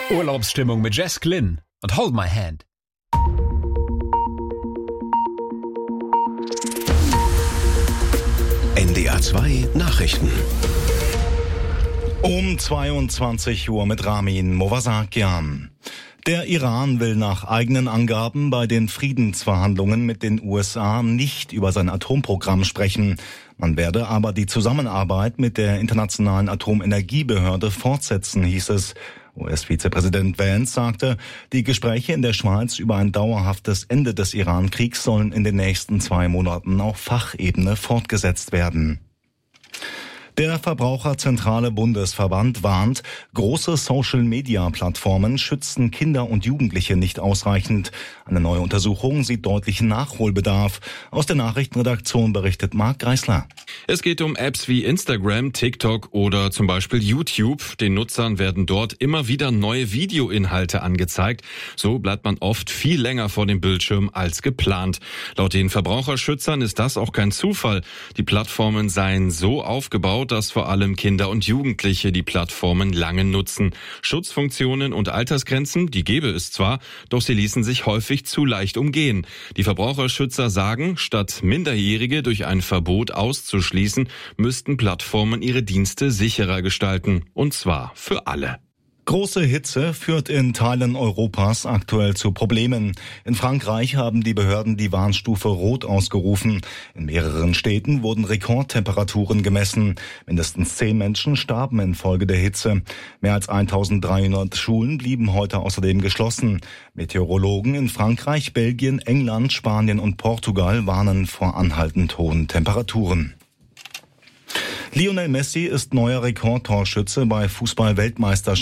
Urlaubsstimmung mit Jess Glynn und Hold My Hand. NDR 2 Nachrichten. Um 22 Uhr mit Ramin Movasakian. Der Iran will nach eigenen Angaben bei den Friedensverhandlungen mit den USA nicht über sein Atomprogramm sprechen. Man werde aber die Zusammenarbeit mit der Internationalen Atomenergiebehörde fortsetzen, hieß es. US-Vizepräsident Vance sagte, die Gespräche in der Schweiz über ein dauerhaftes Ende des Iran-Kriegs sollen in den nächsten 2 Monaten auf Fachebene fortgesetzt werden. Der Verbraucherzentrale Bundesverband warnt, große Social-Media-Plattformen schützen Kinder und Jugendliche nicht ausreichend. Eine neue Untersuchung sieht deutlichen Nachholbedarf. Aus der Nachrichtenredaktion berichtet Marc Greisler. Es geht um Apps wie Instagram, TikTok oder zum Beispiel YouTube. Den Nutzern werden dort immer wieder neue Videoinhalte angezeigt. So bleibt man oft viel länger vor dem Bildschirm als geplant. Laut den Verbraucherschützern ist das auch kein Zufall. Die Plattformen seien so aufgebaut, dass vor allem Kinder und Jugendliche die Plattformen lange nutzen. Schutzfunktionen und Altersgrenzen, die gäbe es zwar, doch sie ließen sich häufig zu leicht umgehen. Die Verbraucherschützer sagen, statt Minderjährige durch ein Verbot auszuschließen, müssten Plattformen ihre Dienste sicherer gestalten. Und zwar für alle. Große Hitze führt in Teilen Europas aktuell zu Problemen. In Frankreich haben die Behörden die Warnstufe Rot ausgerufen. In mehreren Städten wurden Rekordtemperaturen gemessen. Mindestens 10 Menschen starben infolge der Hitze. Mehr als 1300 Schulen blieben heute außerdem geschlossen. Meteorologen in Frankreich, Belgien, England, Spanien und Portugal warnen vor anhaltend hohen Temperaturen. Lionel Messi ist neuer Rekordtorschütze bei Fußball-Weltmeisterschaften.